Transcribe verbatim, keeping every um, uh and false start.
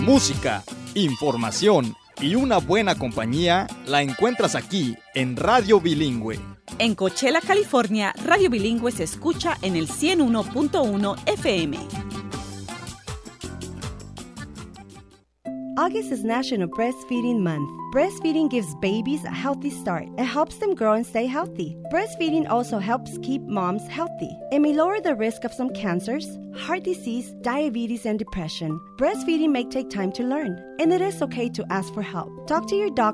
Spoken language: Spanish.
Música, información y una buena compañía la encuentras aquí en Radio Bilingüe. En Coachella, California, Radio Bilingüe se escucha en el ciento uno punto uno F M. August is National Breastfeeding Month. Breastfeeding gives babies a healthy start. It helps them grow and stay healthy. Breastfeeding also helps keep moms healthy. It may lower the risk of some cancers, heart disease, diabetes, and depression. Breastfeeding may take time to learn, and it is okay to ask for help. Talk to your doctor